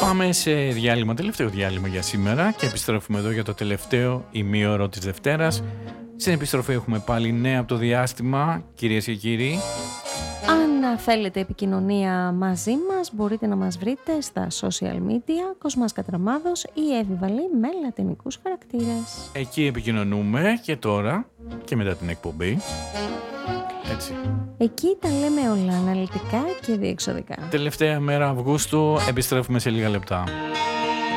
Πάμε σε διάλειμμα, τελευταίο διάλειμμα για σήμερα και επιστρέφουμε εδώ για το τελευταίο ημίωρο της Δευτέρας. Στην επιστροφή έχουμε πάλι νέα από το διάστημα, κυρίες και κύριοι. Αν θέλετε επικοινωνία μαζί μας, μπορείτε να μας βρείτε στα social media, Κοσμάς Κατραμάδος ή Εύη με λατινικούς χαρακτήρες. Εκεί επικοινωνούμε και τώρα και μετά την εκπομπή. Έτσι. Εκεί τα λέμε όλα αναλυτικά και διεξοδικά. Τελευταία μέρα Αυγούστου, επιστρέφουμε σε λίγα λεπτά.